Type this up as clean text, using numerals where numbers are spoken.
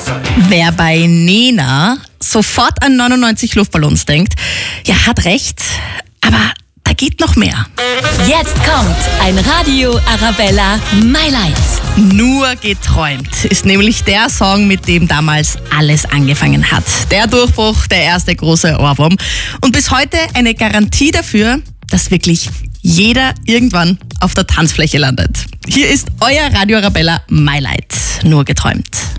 Wer bei Nena sofort an 99 Luftballons denkt, ja, hat recht, aber da geht noch mehr. Jetzt kommt ein Radio Arabella My Light. Nur geträumt ist nämlich der Song, mit dem damals alles angefangen hat. Der Durchbruch, der erste große Ohrwurm. Und bis heute eine Garantie dafür, dass wirklich jeder irgendwann auf der Tanzfläche landet. Hier ist euer Radio Arabella My Light. Nur geträumt.